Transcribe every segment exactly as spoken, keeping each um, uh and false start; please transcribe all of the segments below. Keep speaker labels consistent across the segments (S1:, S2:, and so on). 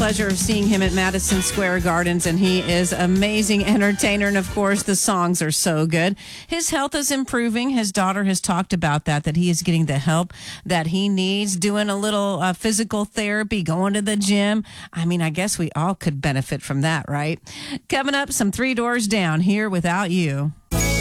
S1: pleasure of seeing him at Madison Square Gardens, and he is amazing entertainer. And of course, the songs are so good. His health is improving. His daughter has talked about that, that he is getting the help that he needs, doing a little uh, physical therapy, going to the gym. I mean, I guess we all could benefit from that, right? Coming up, some Three Doors Down here without you.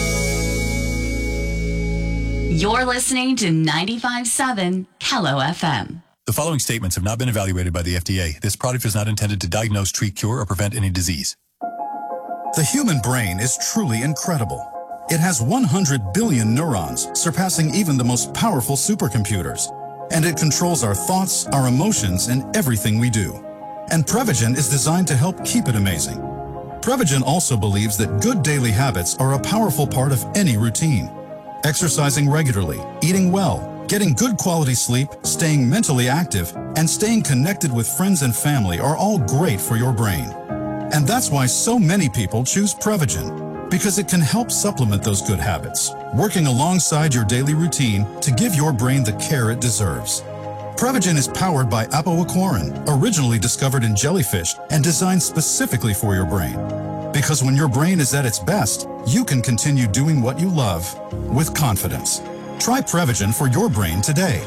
S2: You're listening to ninety-five point seven Kello F M.
S3: The following statements have not been evaluated by the F D A. This product is not intended to diagnose, treat, cure, or prevent any disease.
S4: The human brain is truly incredible. It has one hundred billion neurons, surpassing even the most powerful supercomputers. And it controls our thoughts, our emotions, and everything we do. And Prevagen is designed to help keep it amazing. Prevagen also believes that good daily habits are a powerful part of any routine. Exercising regularly, eating well, getting good quality sleep, staying mentally active, and staying connected with friends and family are all great for your brain. And that's why so many people choose Prevagen, because it can help supplement those good habits, working alongside your daily routine to give your brain the care it deserves. Prevagen is powered by apoaquarin, originally discovered in jellyfish and designed specifically for your brain. Because when your brain is at its best, you can continue doing what you love with confidence. Try Prevagen for your brain today.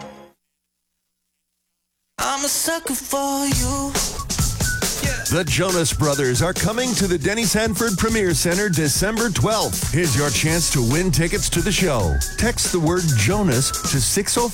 S5: I'm a sucker for you.
S6: The Jonas Brothers are coming to the Denny Sanford Premier Center December twelfth. Here's your chance to win tickets to the show. Text the word Jonas to six oh